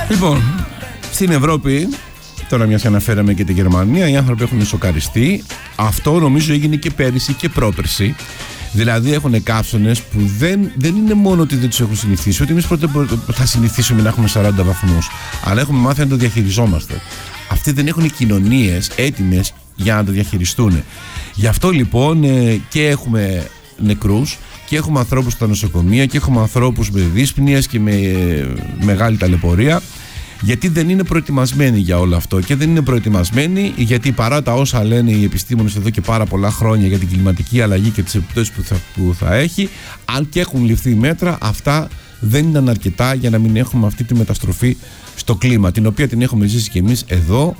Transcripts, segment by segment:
Λοιπόν, στην Ευρώπη, τώρα μιας και αναφέραμε και τη Γερμανία, οι άνθρωποι έχουν σοκαριστεί. Αυτό νομίζω έγινε και πέρυσι και πρόπερσι. Δηλαδή έχουν καύσωνες που δεν είναι μόνο ότι δεν τους έχουν συνηθίσει, ότι εμείς πρώτα θα συνηθίσουμε να έχουμε 40 βαθμούς, αλλά έχουμε μάθει να το διαχειριζόμαστε. Αυτοί δεν έχουν κοινωνίες έτοιμες για να το διαχειριστούν. Γι' αυτό λοιπόν και έχουμε νεκρούς και έχουμε ανθρώπους στα νοσοκομεία και έχουμε ανθρώπους με δύσπνοιες και με μεγάλη ταλαιπωρία, γιατί δεν είναι προετοιμασμένοι για όλο αυτό. Και δεν είναι προετοιμασμένοι γιατί, παρά τα όσα λένε οι επιστήμονες εδώ και πάρα πολλά χρόνια για την κλιματική αλλαγή και τις επιπτώσεις που θα έχει, αν και έχουν ληφθεί μέτρα, αυτά δεν ήταν αρκετά για να μην έχουμε αυτή τη μεταστροφή στο κλίμα, την οποία την έχουμε ζήσει και εμείς εδώ.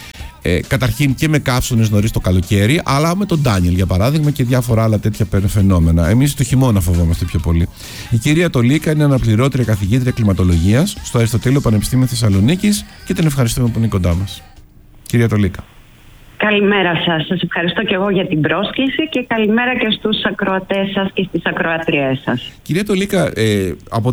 Καταρχήν και με καύσωνες νωρίς το καλοκαίρι, αλλά με τον Ντάνιελ για παράδειγμα και διάφορα άλλα τέτοια φαινόμενα. Εμείς το χειμώνα φοβόμαστε πιο πολύ. Η κυρία Τολίκα είναι αναπληρώτρια καθηγήτρια κλιματολογίας στο Αριστοτέλειο Πανεπιστήμιο Θεσσαλονίκης και την ευχαριστούμε που είναι κοντά μας. Κυρία Τολίκα. Καλημέρα σας. Σας ευχαριστώ και εγώ για την πρόσκληση και καλημέρα και στους ακροατές σας και στις ακροατριές σας. Κυρία Τολίκα, από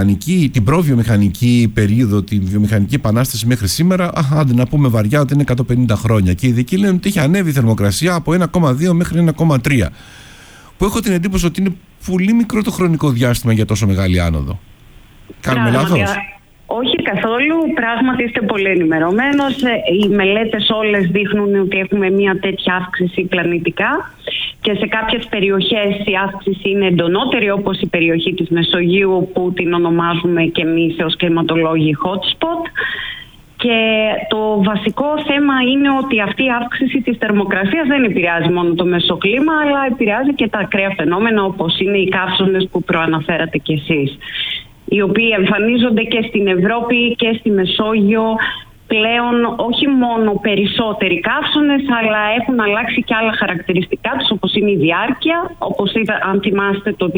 την προβιομηχανική περίοδο, τη βιομηχανική επανάσταση μέχρι σήμερα, άντε να πούμε βαριά ότι είναι 150 χρόνια. Και οι ειδικοί λένε ότι έχει ανέβει η θερμοκρασία από 1,2 μέχρι 1,3. Που έχω την εντύπωση ότι είναι πολύ μικρό το χρονικό διάστημα για τόσο μεγάλη άνοδο. Κάνουμε λάθος? Όχι καθόλου, πράγματι είστε πολύ ενημερωμένος. Οι μελέτες όλες δείχνουν ότι έχουμε μια τέτοια αύξηση πλανητικά και σε κάποιες περιοχές η αύξηση είναι εντονότερη, όπως η περιοχή της Μεσογείου που την ονομάζουμε και εμείς ως κλιματολόγοι hot spot. Και το βασικό θέμα είναι ότι αυτή η αύξηση της θερμοκρασίας δεν επηρεάζει μόνο το μεσοκλίμα, αλλά επηρεάζει και τα ακραία φαινόμενα όπως είναι οι καύσωνες που προαναφέρατε κι εσείς, οι οποίοι εμφανίζονται και στην Ευρώπη και στη Μεσόγειο πλέον όχι μόνο περισσότεροι καύσωνες, αλλά έχουν αλλάξει και άλλα χαρακτηριστικά τους, όπως είναι η διάρκεια. Όπως αν θυμάστε, το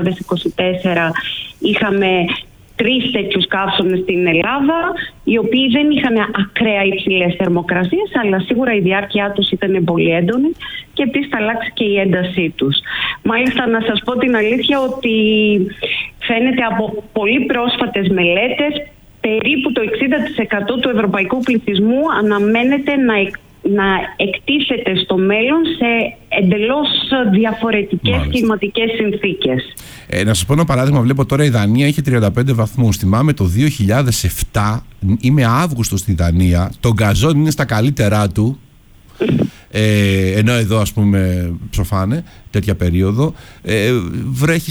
2024 είχαμε 3 τέτοιους καύσωνες στην Ελλάδα, οι οποίοι δεν είχαν ακραία υψηλές θερμοκρασίες, αλλά σίγουρα η διάρκεια τους ήταν πολύ έντονη και επίσης θα αλλάξει και η έντασή τους. Μάλιστα, να σας πω την αλήθεια ότι φαίνεται από πολύ πρόσφατες μελέτες περίπου το 60% του ευρωπαϊκού πληθυσμού αναμένεται να εκτίθεται στο μέλλον σε εντελώς διαφορετικές κλιματικές συνθήκες. Να σας πω ένα παράδειγμα. Βλέπω τώρα η Δανία έχει 35 βαθμούς. Θυμάμαι το 2007, είμαι Αύγουστο στη Δανία, το γκαζόν είναι στα καλύτερά του, ενώ εδώ ας πούμε ψοφάνε τέτοια περίοδο. Βρέχει,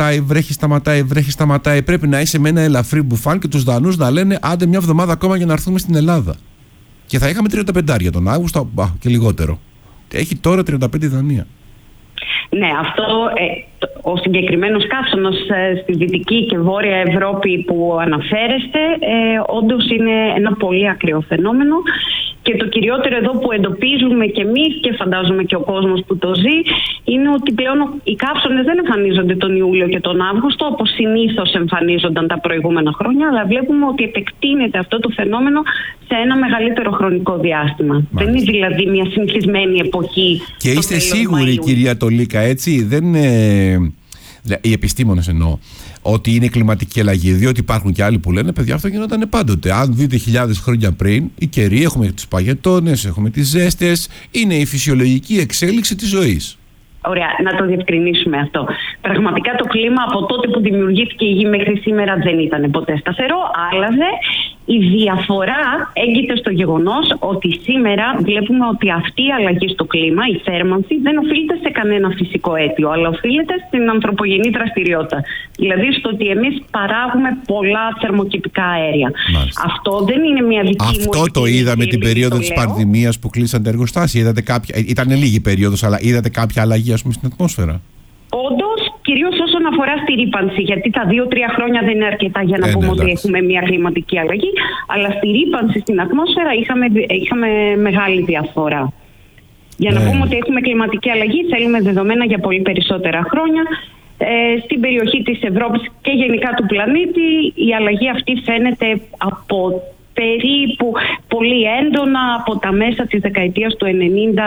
σταματάει. Πρέπει να είσαι με ένα ελαφρύ μπουφάν και τους Δανούς να λένε άντε μια εβδομάδα ακόμα για να έρθουμε στην Ελλάδα. Και θα είχαμε 35 τον Αύγουστο και λιγότερο. Έχει τώρα 35 η Δανία. Ναι, αυτό ο συγκεκριμένος καύσωνας στη Δυτική και Βόρεια Ευρώπη που αναφέρεστε όντως είναι ένα πολύ ακραίο φαινόμενο. Και το κυριότερο εδώ που εντοπίζουμε και εμείς και φαντάζομαι και ο κόσμος που το ζει είναι ότι πλέον οι καύσωνες δεν εμφανίζονται τον Ιούλιο και τον Αύγουστο όπως συνήθως εμφανίζονταν τα προηγούμενα χρόνια, αλλά βλέπουμε ότι επεκτείνεται αυτό το φαινόμενο σε ένα μεγαλύτερο χρονικό διάστημα. Μάλιστα. Δεν είναι δηλαδή μια συνηθισμένη εποχή. Και είστε σίγουροι, κυρία Τολίκα, έτσι, δεν είναι... Οι επιστήμονες εννοώ, ότι είναι κλιματική αλλαγή, διότι υπάρχουν και άλλοι που λένε παιδιά αυτό γινόταν πάντοτε. Αν δείτε χιλιάδες χρόνια πριν, οι καιροί, έχουμε τους παγετώνες, έχουμε τις ζέστες, είναι η φυσιολογική εξέλιξη της ζωής. Ωραία, να το διευκρινίσουμε αυτό. Πραγματικά το κλίμα από τότε που δημιουργήθηκε η Γη μέχρι σήμερα δεν ήταν ποτέ σταθερό, άλλαζε. Η διαφορά έγκυται στο γεγονός ότι σήμερα βλέπουμε ότι αυτή η αλλαγή στο κλίμα, η θέρμανση, δεν οφείλεται σε κανένα φυσικό αίτιο, αλλά οφείλεται στην ανθρωπογενή δραστηριότητα. Δηλαδή στο ότι εμείς παράγουμε πολλά θερμοκηπικά αέρια. Μάλιστα. Αυτό δεν είναι μια δική μου. Αυτό το είδαμε την περίοδο της πανδημίας που κλείσαν τα εργοστάσια. Ήταν λίγη περίοδος, αλλά είδατε κάποια αλλαγή ας πούμε στην ατμόσφαιρα? Όντως, κυρίως όσον αφορά στη ρύπανση, γιατί τα 2-3 χρόνια δεν είναι αρκετά για να πούμε ότι έχουμε μια κλιματική αλλαγή, αλλά στη ρύπανση στην ατμόσφαιρα είχαμε μεγάλη διαφορά. Για να πούμε ότι έχουμε κλιματική αλλαγή, θέλουμε δεδομένα για πολύ περισσότερα χρόνια. Στην περιοχή της Ευρώπης και γενικά του πλανήτη, η αλλαγή αυτή φαίνεται από περίπου πολύ έντονα από τα μέσα της δεκαετίας του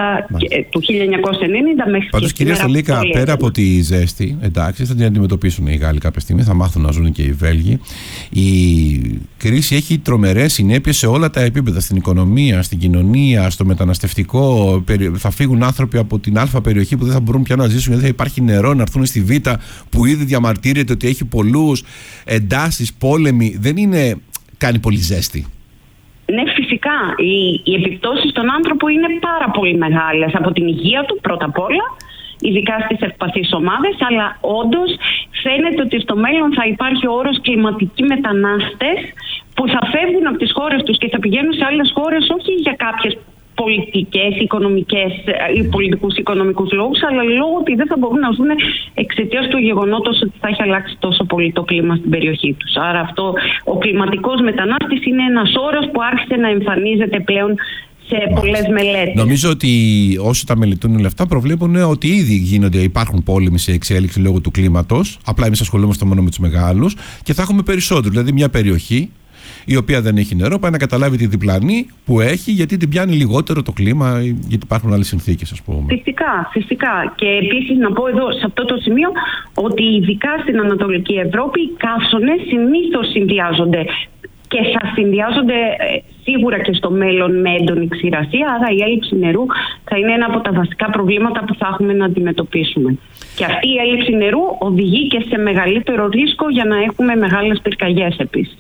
1990 μέχρι. Πάντως, κυρία Στολίκα, πέρα από τη ζέστη, εντάξει, θα την αντιμετωπίσουν οι Γάλλοι κάποια στιγμή, θα μάθουν να ζουν και οι Βέλγοι. Η κρίση έχει τρομερές συνέπειες σε όλα τα επίπεδα, στην οικονομία, στην κοινωνία, στο μεταναστευτικό. Θα φύγουν άνθρωποι από την Α περιοχή που δεν θα μπορούν πια να ζήσουν, γιατί θα υπάρχει νερό, να έρθουν στη Β που ήδη διαμαρτύρεται ότι έχει πολλούς, εντάσεις, πόλεμοι. Δεν είναι, κάνει πολύ ζέστη. Ναι, φυσικά. Οι επιπτώσεις στον άνθρωπο είναι πάρα πολύ μεγάλες. Από την υγεία του πρώτα απ' όλα, ειδικά στις ευπαθείς ομάδες, αλλά όντως φαίνεται ότι στο μέλλον θα υπάρχει ο όρος κλιματικοί μετανάστες που θα φεύγουν από τις χώρες τους και θα πηγαίνουν σε άλλες χώρες, όχι για κάποιες πολιτικές, οικονομικές ή πολιτικούς οικονομικούς λόγους, αλλά λόγω ότι δεν θα μπορούν να ζουν εξαιτίας του γεγονότος ότι θα έχει αλλάξει τόσο πολύ το κλίμα στην περιοχή τους. Άρα αυτό, ο κλιματικός μετανάστης είναι ένας όρος που άρχισε να εμφανίζεται πλέον σε πολλές μελέτες. Νομίζω ότι όσοι τα μελετούν όλα αυτά προβλέπουν ότι ήδη υπάρχουν πόλεμοι σε εξέλιξη λόγω του κλίματος. Απλά εμείς ασχολούμαστε μόνο με τους μεγάλους και θα έχουμε περισσότερο. Δηλαδή, μια περιοχή η οποία δεν έχει νερό πάει να καταλάβει τη διπλανή που έχει, γιατί την πιάνει λιγότερο το κλίμα, γιατί υπάρχουν άλλες συνθήκες, ας πούμε. Φυσικά. Και επίσης να πω εδώ σε αυτό το σημείο ότι ειδικά στην Ανατολική Ευρώπη οι καύσονες συνήθως συνδυάζονται και θα συνδυάζονται σίγουρα και στο μέλλον με έντονη ξηρασία, άρα η έλλειψη νερού θα είναι ένα από τα βασικά προβλήματα που θα έχουμε να αντιμετωπίσουμε. Και αυτή η έλλειψη νερού οδηγεί και σε μεγαλύτερο ρίσκο για να έχουμε μεγάλες πυρκαγιές επίσης.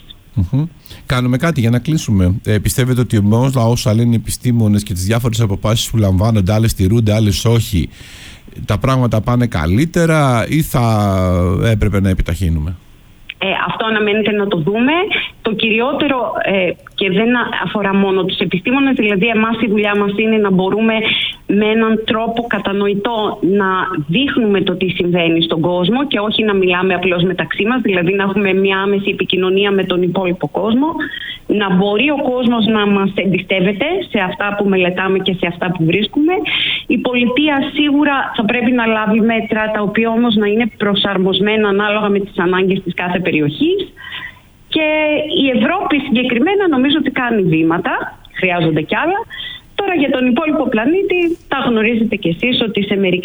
Κάνουμε κάτι για να κλείσουμε. Πιστεύετε ότι όλα όσα λένε οι επιστήμονες και τις διάφορες αποφάσεις που λαμβάνονται, άλλες τηρούνται, άλλες όχι, τα πράγματα πάνε καλύτερα ή θα έπρεπε να επιταχύνουμε? Αυτό αναμένεται να το δούμε. Το κυριότερο και δεν αφορά μόνο τους επιστήμονες, δηλαδή εμάς η δουλειά μας είναι να μπορούμε με έναν τρόπο κατανοητό να δείχνουμε το τι συμβαίνει στον κόσμο και όχι να μιλάμε απλώς μεταξύ μας, δηλαδή να έχουμε μια άμεση επικοινωνία με τον υπόλοιπο κόσμο, να μπορεί ο κόσμος να μας εμπιστεύεται σε αυτά που μελετάμε και σε αυτά που βρίσκουμε. Η πολιτεία σίγουρα θα πρέπει να λάβει μέτρα, τα οποία όμως να είναι προσαρμοσμένα ανάλογα με τις ανάγκες της κάθε περιοχής. Και η Ευρώπη συγκεκριμένα νομίζω ότι κάνει βήματα, χρειάζονται κι άλλα. Τώρα για τον υπόλοιπο πλανήτη τα γνωρίζετε κι εσείς ότι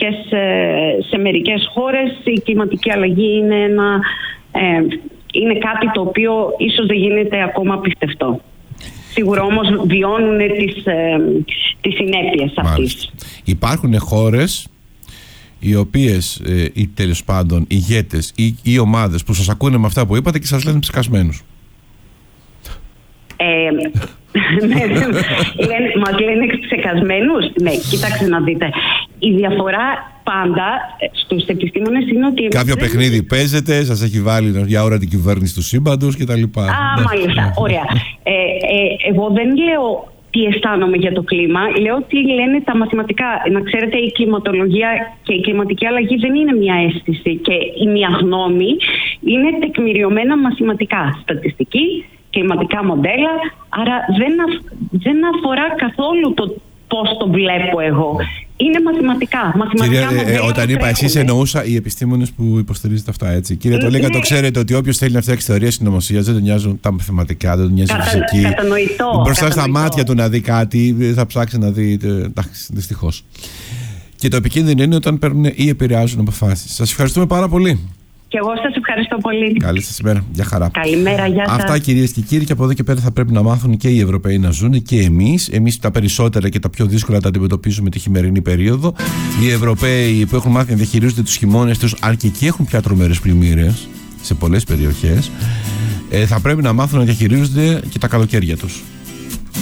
σε μερικές χώρες η κλιματική αλλαγή είναι κάτι το οποίο ίσως δεν γίνεται ακόμα πιστευτό. Σίγουρα όμως βιώνουν τις συνέπειες αυτής. Υπάρχουν χώρες οι οποίες ή τέλος πάντων ηγέτες ή ομάδες που σας ακούνε με αυτά που είπατε και σας λένε ψεκασμένους. Μας λένε ψεκασμένους. Ναι, κοιτάξτε να δείτε. Η διαφορά πάντα στους επιστήμονες είναι ότι... Κάποιο παιχνίδι παίζετε, σας έχει βάλει για ώρα την κυβέρνηση του σύμπαντος κτλ. Μάλιστα, ωραία. Εγώ δεν λέω τι αισθάνομαι για το κλίμα, λέω τι λένε τα μαθηματικά. Να ξέρετε, η κλιματολογία και η κλιματική αλλαγή δεν είναι μια αίσθηση και η μια γνώμη, είναι τεκμηριωμένα μαθηματικά, στατιστική, κλιματικά μοντέλα, άρα δεν αφορά καθόλου το πώς το βλέπω εγώ. Είναι μαθηματικά. Κύριε, όταν είπα εσείς, εννοούσα οι επιστήμονες που υποστηρίζετε αυτά, έτσι. Κύριε Τολίκα, το ξέρετε ότι όποιος θέλει να φτιάξει θεωρία συνωμοσίας δεν τον νοιάζουν τα μαθηματικά, δεν τον νοιάζει η φυσική. Κατανοητό. Μπροστά στα μάτια του να δει κάτι, θα ψάξει να δει. Εντάξει, δυστυχώς. Και το επικίνδυνο είναι όταν παίρνουν ή επηρεάζουν αποφάσεις. Σας ευχαριστούμε πάρα πολύ. Και εγώ σας ευχαριστώ πολύ. Καλή σας ημέρα. Γεια χαρά. Καλημέρα, γεια σας. Αυτά, κυρίες και κύριοι, και από εδώ και πέρα θα πρέπει να μάθουν και οι Ευρωπαίοι να ζουν και εμείς. Εμείς τα περισσότερα και τα πιο δύσκολα τα αντιμετωπίζουμε τη χειμερινή περίοδο. Οι Ευρωπαίοι που έχουν μάθει να διαχειρίζονται τους χειμώνες τους, αν και εκεί έχουν πια τρομερές πλημμύρες σε πολλές περιοχές, θα πρέπει να μάθουν να διαχειρίζονται και τα καλοκαίρια τους.